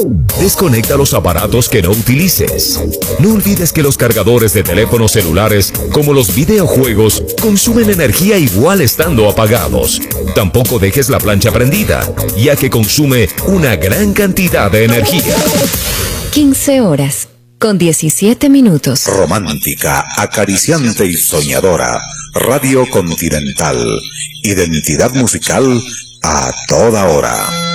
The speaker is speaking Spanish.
Desconecta los aparatos que no utilices. No olvides que los cargadores de teléfonos celulares, como los videojuegos, consumen energía igual estando apagados. Tampoco dejes la plancha prendida, ya que consume una gran cantidad de energía. 15 horas, con 17 minutos. Romántica, acariciante y soñadora. Radio Continental. Identidad musical a toda hora.